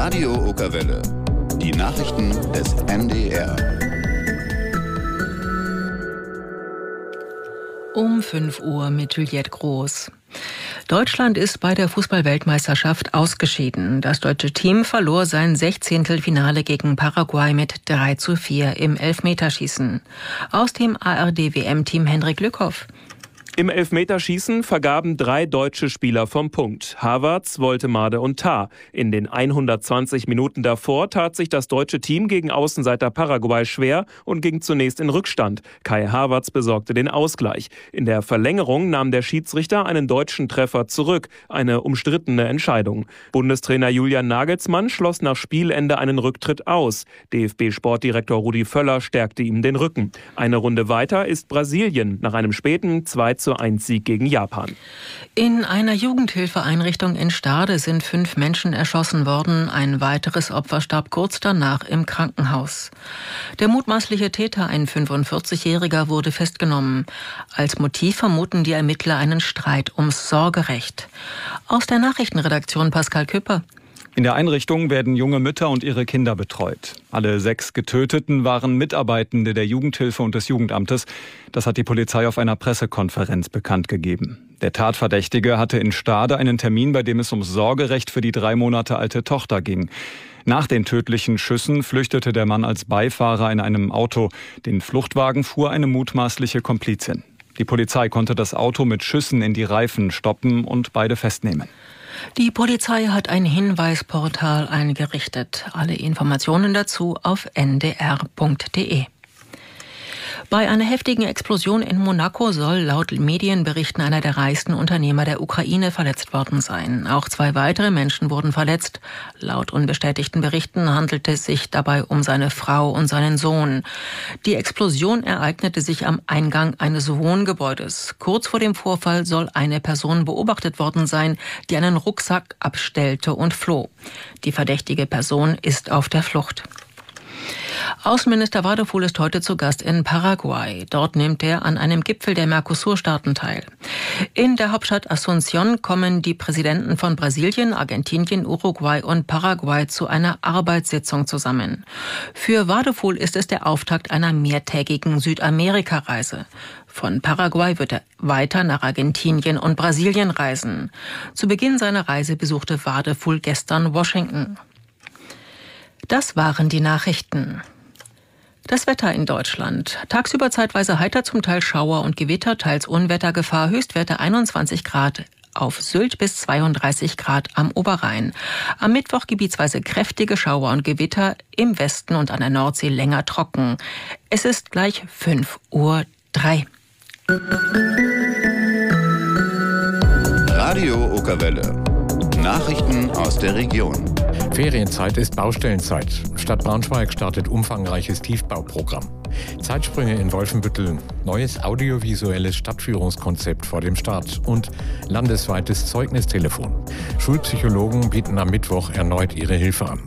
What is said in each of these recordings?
Radio Okerwelle. Die Nachrichten des NDR. Um 5 Uhr mit Juliette Groß. Deutschland ist bei der Fußball-Weltmeisterschaft ausgeschieden. Das deutsche Team verlor sein 16. Finale gegen Paraguay mit 3:4 im Elfmeterschießen. Aus dem ARD-WM-Team Hendrik Lückhoff. Im Elfmeterschießen vergaben 3 deutsche Spieler vom Punkt. Havertz, Woltemade und Tah. In den 120 Minuten davor tat sich das deutsche Team gegen Außenseiter Paraguay schwer und ging zunächst in Rückstand. Kai Havertz besorgte den Ausgleich. In der Verlängerung nahm der Schiedsrichter einen deutschen Treffer zurück. Eine umstrittene Entscheidung. Bundestrainer Julian Nagelsmann schloss nach Spielende einen Rücktritt aus. DFB-Sportdirektor Rudi Völler stärkte ihm den Rücken. Eine Runde weiter ist Brasilien nach einem späten 2:1 gegen Japan. In einer Jugendhilfeeinrichtung in Stade sind 5 Menschen erschossen worden. Ein weiteres Opfer starb kurz danach im Krankenhaus. Der mutmaßliche Täter, ein 45-Jähriger, wurde festgenommen. Als Motiv vermuten die Ermittler einen Streit ums Sorgerecht. Aus der Nachrichtenredaktion Pascal Küpper. In der Einrichtung werden junge Mütter und ihre Kinder betreut. Alle 6 Getöteten waren Mitarbeitende der Jugendhilfe und des Jugendamtes. Das hat die Polizei auf einer Pressekonferenz bekannt gegeben. Der Tatverdächtige hatte in Stade einen Termin, bei dem es ums Sorgerecht für die 3 Monate alte Tochter ging. Nach den tödlichen Schüssen flüchtete der Mann als Beifahrer in einem Auto. Den Fluchtwagen fuhr eine mutmaßliche Komplizin. Die Polizei konnte das Auto mit Schüssen in die Reifen stoppen und beide festnehmen. Die Polizei hat ein Hinweisportal eingerichtet. Alle Informationen dazu auf ndr.de. Bei einer heftigen Explosion in Monaco soll laut Medienberichten einer der reichsten Unternehmer der Ukraine verletzt worden sein. Auch 2 weitere Menschen wurden verletzt. Laut unbestätigten Berichten handelte es sich dabei um seine Frau und seinen Sohn. Die Explosion ereignete sich am Eingang eines Wohngebäudes. Kurz vor dem Vorfall soll eine Person beobachtet worden sein, die einen Rucksack abstellte und floh. Die verdächtige Person ist auf der Flucht. Außenminister Wadefuhl ist heute zu Gast in Paraguay. Dort nimmt er an einem Gipfel der Mercosur-Staaten teil. In der Hauptstadt Asunción kommen die Präsidenten von Brasilien, Argentinien, Uruguay und Paraguay zu einer Arbeitssitzung zusammen. Für Wadefuhl ist es der Auftakt einer mehrtägigen Südamerika-Reise. Von Paraguay wird er weiter nach Argentinien und Brasilien reisen. Zu Beginn seiner Reise besuchte Wadefuhl gestern Washington. Das waren die Nachrichten. Das Wetter in Deutschland. Tagsüber zeitweise heiter, zum Teil Schauer und Gewitter, teils Unwettergefahr, Höchstwerte 21 Grad auf Sylt bis 32 Grad am Oberrhein. Am Mittwoch gebietsweise kräftige Schauer und Gewitter, im Westen und an der Nordsee länger trocken. Es ist gleich 5:03 Uhr. Radio Okerwelle. Nachrichten aus der Region. Ferienzeit ist Baustellenzeit. Stadt Braunschweig startet umfangreiches Tiefbauprogramm. Zeitsprünge in Wolfenbüttel, neues audiovisuelles Stadtführungskonzept vor dem Start und landesweites Zeugnistelefon. Schulpsychologen bieten am Mittwoch erneut ihre Hilfe an.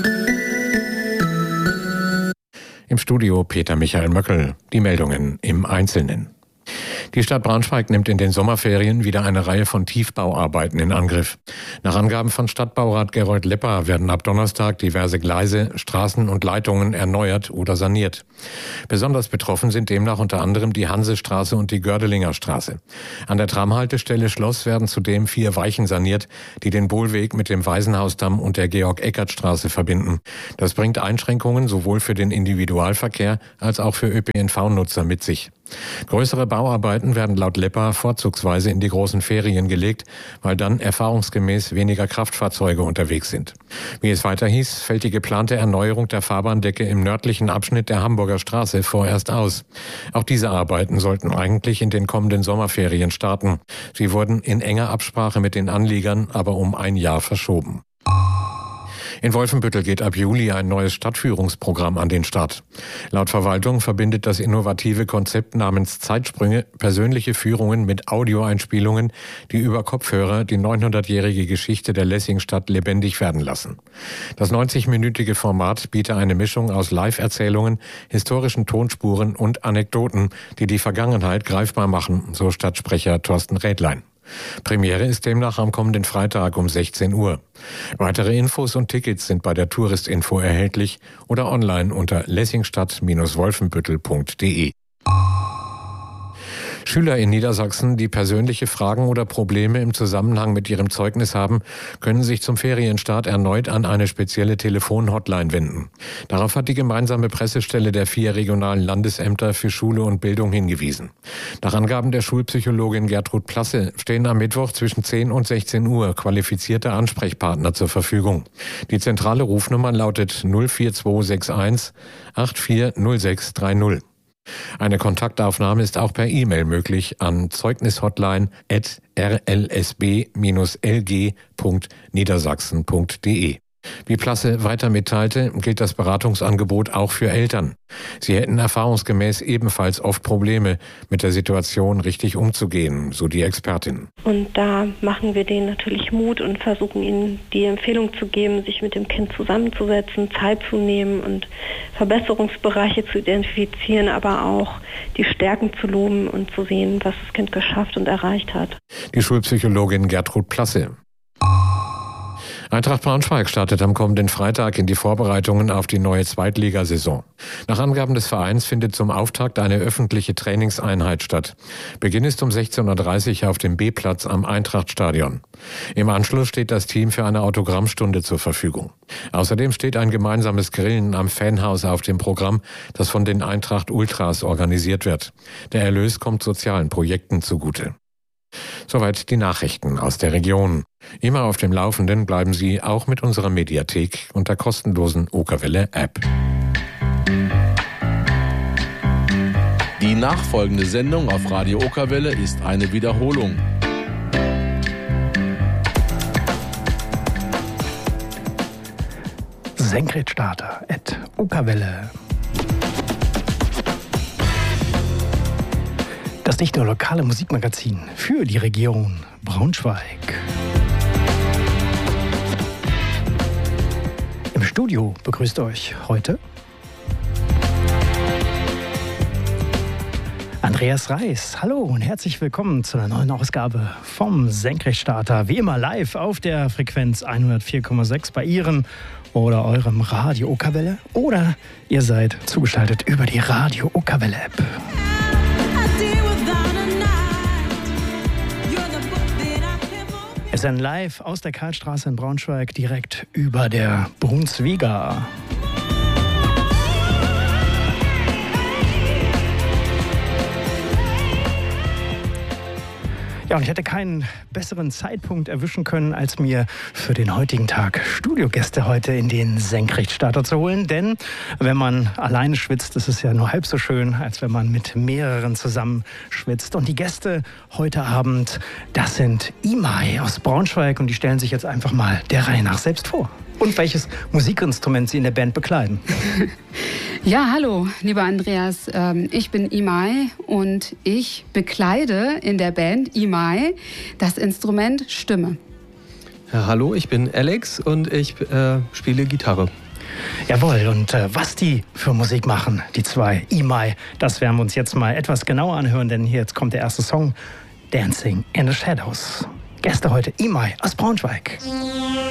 Im Studio Peter Michael Möckel. Die Meldungen im Einzelnen. Die Stadt Braunschweig nimmt in den Sommerferien wieder eine Reihe von Tiefbauarbeiten in Angriff. Nach Angaben von Stadtbaurat Gerold Lepper werden ab Donnerstag diverse Gleise, Straßen und Leitungen erneuert oder saniert. Besonders betroffen sind demnach unter anderem die Hansestraße und die Gördelinger Straße. An der Tramhaltestelle Schloss werden zudem 4 Weichen saniert, die den Bohlweg mit dem Waisenhausdamm und der Georg-Eckert-Straße verbinden. Das bringt Einschränkungen sowohl für den Individualverkehr als auch für ÖPNV-Nutzer mit sich. Größere Bauarbeiten werden laut Lepper vorzugsweise in die großen Ferien gelegt, weil dann erfahrungsgemäß weniger Kraftfahrzeuge unterwegs sind. Wie es weiter hieß, fällt die geplante Erneuerung der Fahrbahndecke im nördlichen Abschnitt der Hamburger Straße vorerst aus. Auch diese Arbeiten sollten eigentlich in den kommenden Sommerferien starten. Sie wurden in enger Absprache mit den Anliegern aber um ein Jahr verschoben. In Wolfenbüttel geht ab Juli ein neues Stadtführungsprogramm an den Start. Laut Verwaltung verbindet das innovative Konzept namens Zeitsprünge persönliche Führungen mit Audioeinspielungen, die über Kopfhörer die 900-jährige Geschichte der Lessingstadt lebendig werden lassen. Das 90-minütige Format biete eine Mischung aus Live-Erzählungen, historischen Tonspuren und Anekdoten, die die Vergangenheit greifbar machen, so Stadtsprecher Thorsten Rädlein. Premiere ist demnach am kommenden Freitag um 16 Uhr. Weitere Infos und Tickets sind bei der Touristinfo erhältlich oder online unter lessingstadt-wolfenbüttel.de. Schüler in Niedersachsen, die persönliche Fragen oder Probleme im Zusammenhang mit ihrem Zeugnis haben, können sich zum Ferienstart erneut an eine spezielle Telefonhotline wenden. Darauf hat die gemeinsame Pressestelle der 4 regionalen Landesämter für Schule und Bildung hingewiesen. Nach Angaben der Schulpsychologin Gertrud Plasse stehen am Mittwoch zwischen 10 und 16 Uhr qualifizierte Ansprechpartner zur Verfügung. Die zentrale Rufnummer lautet 04261 840630. Eine Kontaktaufnahme ist auch per E-Mail möglich an zeugnishotline@rlsb-lg.niedersachsen.de. Wie Plasse weiter mitteilte, gilt das Beratungsangebot auch für Eltern. Sie hätten erfahrungsgemäß ebenfalls oft Probleme, mit der Situation richtig umzugehen, so die Expertin. Und da machen wir denen natürlich Mut und versuchen ihnen die Empfehlung zu geben, sich mit dem Kind zusammenzusetzen, Zeit zu nehmen und Verbesserungsbereiche zu identifizieren, aber auch die Stärken zu loben und zu sehen, was das Kind geschafft und erreicht hat. Die Schulpsychologin Gertrud Plasse. Eintracht Braunschweig startet am kommenden Freitag in die Vorbereitungen auf die neue Zweitligasaison. Nach Angaben des Vereins findet zum Auftakt eine öffentliche Trainingseinheit statt. Beginn ist um 16:30 Uhr auf dem B-Platz am Eintrachtstadion. Im Anschluss steht das Team für eine Autogrammstunde zur Verfügung. Außerdem steht ein gemeinsames Grillen am Fanhaus auf dem Programm, das von den Eintracht Ultras organisiert wird. Der Erlös kommt sozialen Projekten zugute. Soweit die Nachrichten aus der Region. Immer auf dem Laufenden bleiben Sie auch mit unserer Mediathek und der kostenlosen Okerwelle-App. Die nachfolgende Sendung auf Radio Okerwelle ist eine Wiederholung. Senkrechtstarter@okerwelle. Das nicht nur lokale Musikmagazin für die Region Braunschweig. Im Studio begrüßt euch heute Andreas Reis. Hallo und herzlich willkommen zu einer neuen Ausgabe vom Senkrechtstarter. Wie immer live auf der Frequenz 104,6 bei Ihrem oder eurem Radio Okerwelle. Oder ihr seid zugeschaltet über die Radio Okerwelle App. Wir sind live aus der Karlstraße in Braunschweig, direkt über der Brunsviga. Ja, und ich hätte keinen besseren Zeitpunkt erwischen können, als mir für den heutigen Tag Studiogäste heute in den Senkrechtstarter zu holen. Denn wenn man alleine schwitzt, ist es ja nur halb so schön, als wenn man mit mehreren zusammen schwitzt. Und die Gäste heute Abend, das sind Imai aus Braunschweig. Und die stellen sich jetzt einfach mal der Reihe nach selbst vor. Und welches Musikinstrument sie in der Band bekleiden. Ja, hallo, lieber Andreas. Ich bin Imai und ich bekleide in der Band Imai das Instrument Stimme. Ja, hallo, ich bin Alex und ich spiele Gitarre. Jawohl, und was die für Musik machen, die zwei Imai, das werden wir uns jetzt mal etwas genauer anhören, denn hier jetzt kommt der erste Song, Dancing in the Shadows. Gäste heute Imai aus Braunschweig.